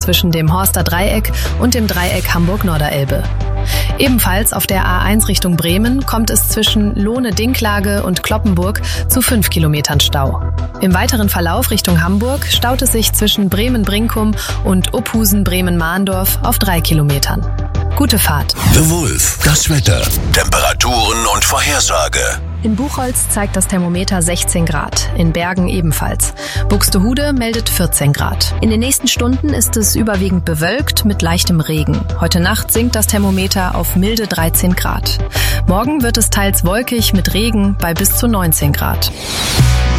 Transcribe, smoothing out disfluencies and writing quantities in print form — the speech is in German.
zwischen dem Horster Dreieck und dem Dreieck Hamburg-Norderelbe. Ebenfalls auf der A1 Richtung Bremen kommt es zwischen Lohne-Dinklage und Cloppenburg zu 5 Kilometern Stau. Im weiteren Verlauf Richtung Hamburg staut es sich zwischen Bremen-Brinkum und Uphusen-Bremen-Mahndorf auf 3 Kilometern. Gute Fahrt. The Wolf, das Wetter, Temperaturen und Vorhersage. In Buchholz zeigt das Thermometer 16 Grad, in Bergen ebenfalls. Buxtehude meldet 14 Grad. In den nächsten Stunden ist es überwiegend bewölkt mit leichtem Regen. Heute Nacht sinkt das Thermometer auf milde 13 Grad. Morgen wird es teils wolkig mit Regen bei bis zu 19 Grad.